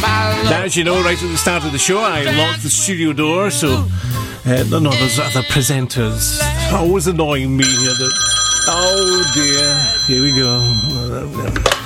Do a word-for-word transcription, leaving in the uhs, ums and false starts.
Now, as you know, right at the start of the show, I locked the studio door, so uh, none of those other presenters always annoying me here. That, oh dear, here we go.